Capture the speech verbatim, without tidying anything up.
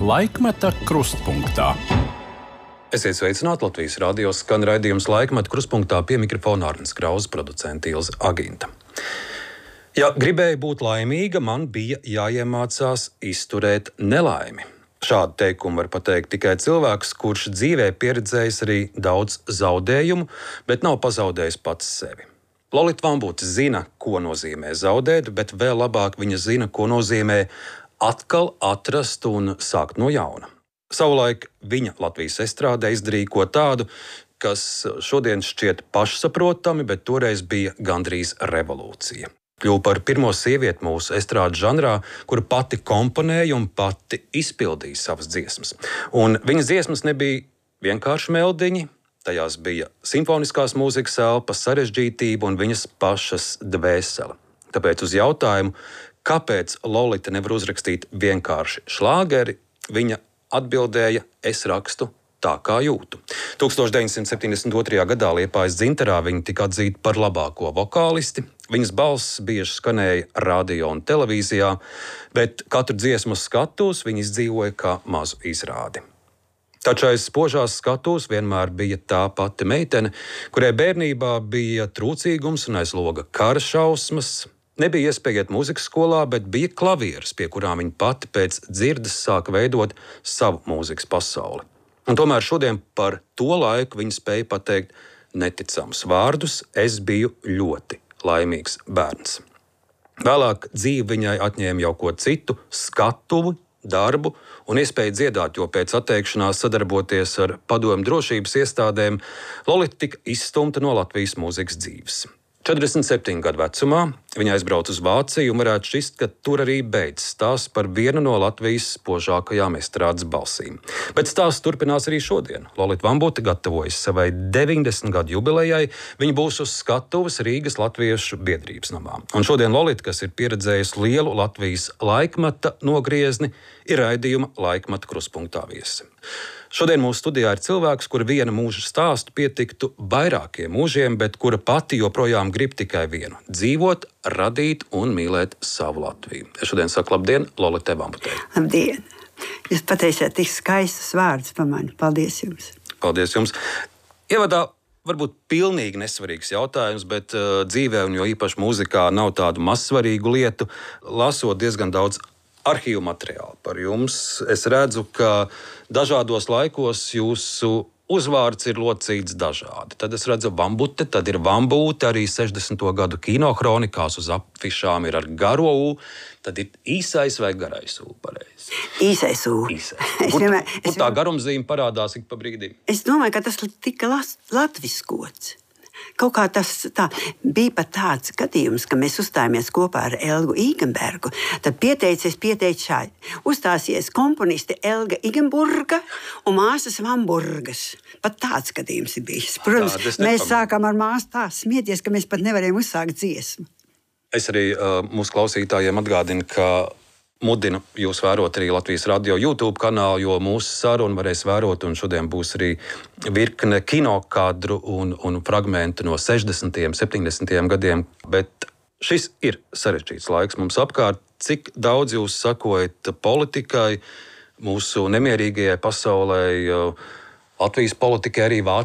Laikmeta krustpunktā. Esiet sveicināti, Latvijas radio skan raidījums Laikmeta krustpunktā, pie mikrofona Arnis Krauze, producente Ilze Aginta. Ja gribēju būt laimīga, man bija jāiemācās izturēt nelaimi. Šādu teikumu var pateikt tikai cilvēks, kurš dzīvē pieredzējis arī daudz zaudējumu, bet nav pazaudējis pats sevi. Lolita Vambute zina, ko nozīmē zaudēt, bet vēl labāk viņa zina, ko nozīmē atkal atrast un sākt no jauna. Savulaik viņa Latvijas estrādē izdarīja ko tādu, kas šodien šķiet pašsaprotami, bet toreiz bija gandrīz revolūcija. Kļuva par pirmo sievieti mūsu estrādes žanrā, kura pati komponēja un pati izpildīja savas dziesmas. Un viņas dziesmas nebija vienkārši meldiņi, tajās bija simfoniskās mūzikas elpa, sarežģītība un viņas pašas dvēsele. Tāpēc uz jautājumu, kāpēc Lolita nevar uzrakstīt vienkārši šlāgeri, viņa atbildēja: es rakstu tā, kā jūtu. tūkstoš deviņsimt septiņdesmit otrajā gadā Liepājas Dzintarā viņa tika atzīta par labāko vokālisti. Viņas balss bieži skanēja radio un televīzijā, bet katru dziesmu skatuves viņa izdzīvoja kā mazu izrādi. Taču aiz spožās skatuves vienmēr bija tā pati meitene, kurai bērnībā bija trūcīgums un aiz loga kara šausmas. Nebija iespēja iet mūzikas skolā, bet bija klavieres, pie kurām viņa pati pēc dzirdes sāka veidot savu mūzikas pasauli. Un tomēr šodien par to laiku viņa spēja pateikt neticamus vārdus: es biju ļoti laimīgs bērns. Vēlāk dzīve viņai atņēma jau ko citu - skatuvi, darbu un iespēju dziedāt, jo pēc atteikšanās sadarboties ar padomju drošības iestādēm Lolita tika izstumta no Latvijas mūzikas dzīves. četrdesmit septiņu gadu vecumā viņa aizbrauca uz Vāciju un varētu šķist, ka tur arī beidzas stāsts par vienu no Latvijas spožākajām estrādes balsīm. Bet stāsts turpinās arī šodien. Lolita Vambute gatavojas savai deviņdesmit gadu jubilejai. Viņa būs uz skatuves Rīgas Latviešu biedrības namā. Un šodien Lolita, kas ir pieredzējusi lielu Latvijas laikmeta nogriezni, ir raidījuma Laikmeta krustpunktā viese. Šodien mūsu studijā ir cilvēks, kura viena mūža stāstu pietiktu vairākiem mūžiem, bet kura pati joprojām grib tikai vienu - dzīvot, radīt un mīlēt savu Latviju. Es šodien saku labdien Lolitai Vambutei. Labdien! Jūs pateicāt tik skaistus vārdus par mani. Paldies jums! Paldies jums! Ievadā varbūt pilnīgi nesvarīgs jautājums, bet uh, dzīvē un jo īpaši mūzikā nav tādu mazsvarīgu lietu. Lasot diezgan daudz arhīvu materiālu par jums, es redzu, ka dažādos laikos jūsu uzvārds ir locīts dažādi. Tad es redzu Vambute, tad ir Vambūte, arī sešdesmito gadu kinohronikās uz afišām ir ar garo U, tad ir īsais vai garais U pareizi? Īsais U. Īsais. Kur, vienmēr, kur tā garumzīme parādās ik pa brīdim? Es domāju, ka tas tika latviskots. Kaut kā tas tā, bija pat tāds gadījums, ka mēs uzstājāmies kopā ar Elgu Igenbergu. Tad pieteicies, pieteicis šādi. Uzstāsies komponiste Elga Igenburga un māsas Vamburgas. Pat tāds gadījums ir bijis. Protams, mēs sākām ar māsu tā smieties, ka mēs pat nevarējām uzsākt dziesmu. Es arī uh, mūsu klausītājiem atgādinu, ka mudinu jūs vērot arī Latvijas radio YouTube kanālu, jo mūsu sarunu varēs vērot, un šodien būs arī virkne kinokadru un, un fragmentu no sešdesmitiem, septiņdesmitiem gadiem. Bet šis ir sarežģīts laiks mums apkārt. Cik daudz jūs sakojat politikai, mūsu nemierīgajai pasaulē, Latvijas politikai, arī Vācijai?